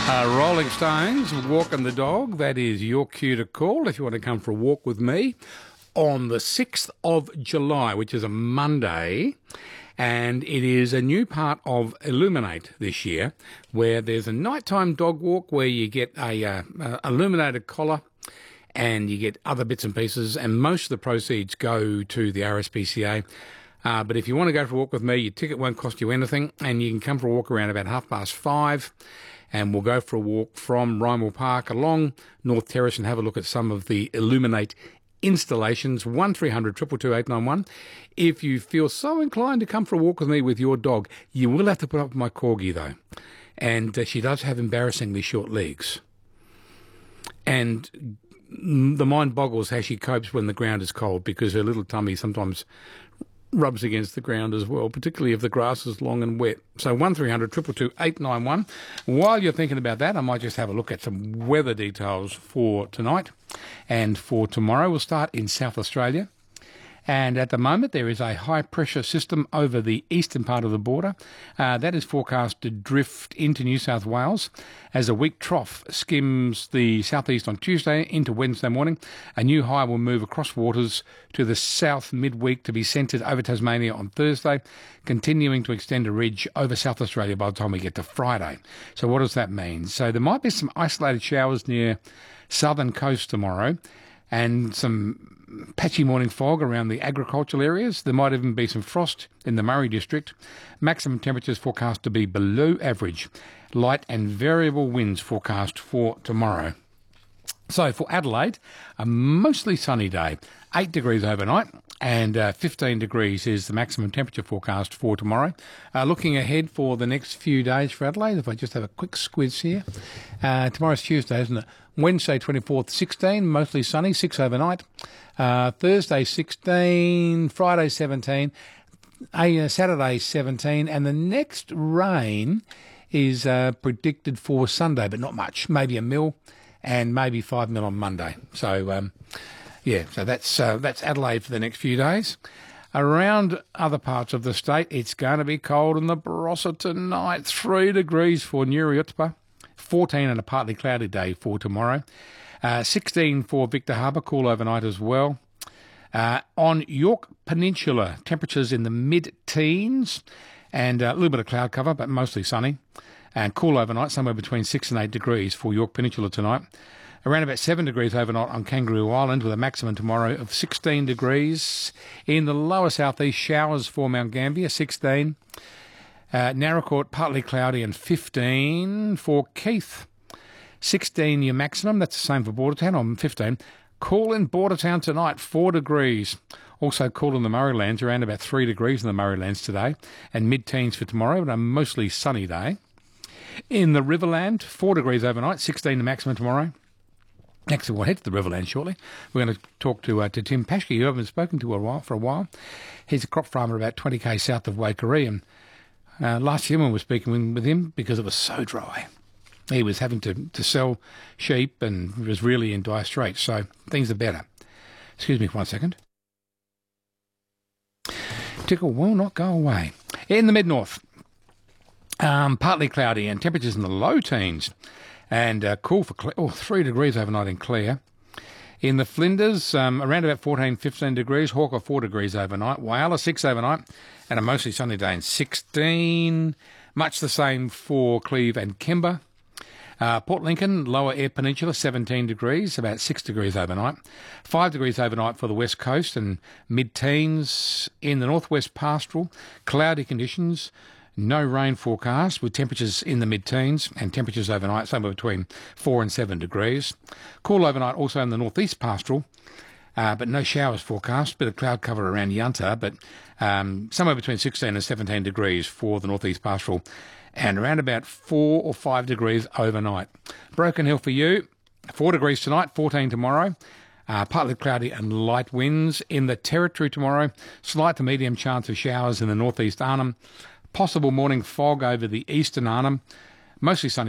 Rolling Stones, Walking the Dog. That is your cue to call if you want to come for a walk with me on the 6th of July, which is a Monday. And it is a new part of Illuminate this year, where there's a nighttime dog walk where you get a illuminated collar and you get other bits and pieces, and most of the proceeds go to the RSPCA. But if you want to go for a walk with me, your ticket won't cost you anything, and you can come for a walk around about 5:30, and we'll go for a walk from Rymel Park along North Terrace and have a look at some of the Illuminate installations. 1300 222 891. If you feel so inclined to come for a walk with me with your dog, you will have to put up with my corgi though, and she does have embarrassingly short legs, and the mind boggles how she copes when the ground is cold, because her little tummy sometimes rubs against the ground as well, particularly if the grass is long and wet. So 1300 222 891. While you're thinking about that, I might just have a look at some weather details for tonight and for tomorrow. We'll start in South Australia. And at the moment, there is a high-pressure system over the eastern part of the border. That is forecast to drift into New South Wales as a weak trough skims the southeast on Tuesday into Wednesday morning. A new high will move across waters to the south midweek to be centred over Tasmania on Thursday, continuing to extend a ridge over South Australia by the time we get to Friday. So what does that mean? So there might be some isolated showers near southern coast tomorrow, and some patchy morning fog around the agricultural areas. There might even be some frost in the Murray district. Maximum temperatures forecast to be below average. Light and variable winds forecast for tomorrow. So for Adelaide, a mostly sunny day. 8 degrees overnight and 15 degrees is the maximum temperature forecast for tomorrow. Looking ahead for the next few days for Adelaide, if I just have a quick squiz here. Tomorrow's Tuesday, isn't it? Wednesday 24th, 16, mostly sunny, 6 overnight. Thursday 16, Friday 17, Saturday 17, and the next rain is predicted for Sunday, but not much. Maybe 1 mil and maybe 5 mil on Monday. So, so that's Adelaide for the next few days. Around other parts of the state, it's going to be cold in the Barossa tonight. 3 degrees for Nuriutpa, 14 and a partly cloudy day for tomorrow. 16 for Victor Harbour, cool overnight as well. On York Peninsula, temperatures in the mid-teens and a little bit of cloud cover, but mostly sunny. And cool overnight, somewhere between 6 and 8 degrees for York Peninsula tonight. Around about 7 degrees overnight on Kangaroo Island, with a maximum tomorrow of 16 degrees. In the lower southeast, showers for Mount Gambier, 16. Narracourt, partly cloudy, and 15 for Keith. 16 your maximum, that's the same for Bordertown on 15. Cool in Bordertown tonight, 4 degrees. Also cool in the Murraylands, around about 3 degrees in the Murraylands today, and mid-teens for tomorrow, but a mostly sunny day. In the Riverland, 4 degrees overnight, 16 the maximum tomorrow. Actually, we'll head to the Riverland shortly. We're going to talk to Tim Paschke, who I haven't spoken to for a while. He's a crop farmer about 20k south of Waikerie, and last year when we were speaking with him, because it was so dry, he was having to sell sheep and was really in dire straits, so things are better. Excuse me for 1 second. Tickle will not go away. In the mid-north, partly cloudy and temperatures in the low teens, and cool for 3 degrees overnight in Clare. In the Flinders, around about 14, 15 degrees. Hawker, 4 degrees overnight. Whyalla, 6 overnight, and a mostly sunny day in 16. Much the same for Cleve and Kemba. Port Lincoln, lower Eyre Peninsula, 17 degrees, about 6 degrees overnight. 5 degrees overnight for the west coast and mid-teens. In the northwest pastoral, cloudy conditions. No rain forecast, with temperatures in the mid-teens and temperatures overnight somewhere between 4 and 7 degrees. Cool overnight also in the northeast pastoral, but no showers forecast. Bit of cloud cover around Yunta, but somewhere between 16 and 17 degrees for the northeast pastoral, and around about 4 or 5 degrees overnight. Broken Hill for you, 4 degrees tonight, 14 tomorrow. Partly cloudy and light winds. In the Territory tomorrow, slight to medium chance of showers in the northeast Arnhem. Possible morning fog over the eastern Arnhem. Mostly sunny.